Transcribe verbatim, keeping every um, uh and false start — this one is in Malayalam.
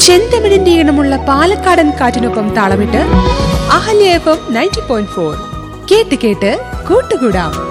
ചെന്തമിഴിന്റെ ഈണമുള്ള പാലക്കാടൻ കാറ്റിനൊപ്പം താളമിട്ട് Ahalya F M ninety point four കേട്ട് കേട്ട് കൂട്ടുകൂടാം.